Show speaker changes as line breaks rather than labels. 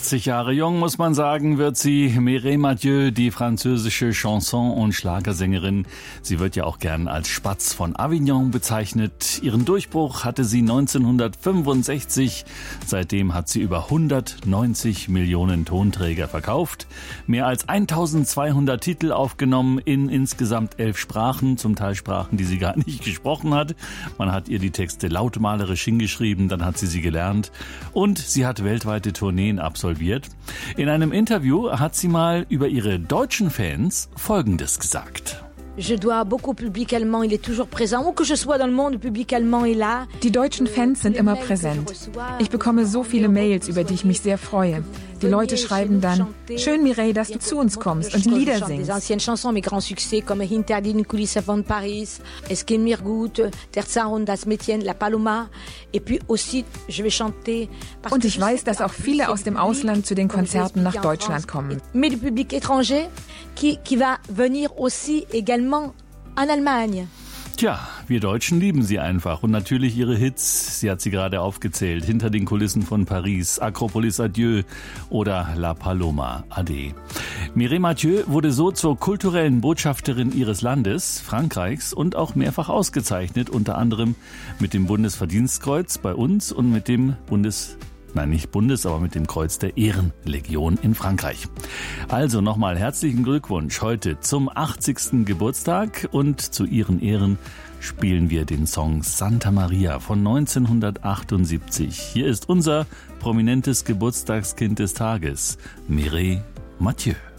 80 Jahre jung, muss man sagen, wird sie. Mireille Mathieu, die französische Chanson- und Schlagersängerin. Sie wird ja auch gern als Spatz von Avignon bezeichnet. Ihren Durchbruch hatte sie 1965. Seitdem hat sie über 190 Millionen Tonträger verkauft. Mehr als 1200 Titel aufgenommen in insgesamt 11 Sprachen. Zum Teil Sprachen, die sie gar nicht gesprochen hat. Man hat ihr die Texte lautmalerisch hingeschrieben, dann hat sie gelernt. Und sie hat weltweite Tourneen absolviert. In einem Interview hat sie mal über ihre deutschen Fans Folgendes gesagt.
Je dois beaucoup au public allemand, il est toujours présent. Où que je sois dans le monde, le public allemand est là.
Die deutschen Fans sind immer präsent. Ich bekomme so viele Mails, über die ich mich sehr freue. Die Leute schreiben dann, schön Mireille, dass du zu uns kommst und Lieder singst.
Des anciennes chansons, mes grands succès, comme Hinter den Kulissen von Paris, Es geht mir gut, Der Zar und das Mädchen, La Paloma. Et puis aussi, je vais chanter.
Und ich weiß, dass auch viele aus dem Ausland zu den Konzerten nach Deutschland kommen.
Mais du public étranger qui va venir aussi également en Allemagne.
Tja, wir Deutschen lieben sie einfach und natürlich ihre Hits, sie hat sie gerade aufgezählt, Hinter den Kulissen von Paris, Akropolis Adieu oder La Paloma Ade. Mireille Mathieu wurde so zur kulturellen Botschafterin ihres Landes, Frankreichs, und auch mehrfach ausgezeichnet, unter anderem mit dem Bundesverdienstkreuz bei uns und mit dem mit dem Kreuz der Ehrenlegion in Frankreich. Also nochmal herzlichen Glückwunsch heute zum 80. Geburtstag und zu ihren Ehren spielen wir den Song Santa Maria von 1978. Hier ist unser prominentes Geburtstagskind des Tages, Mireille Mathieu.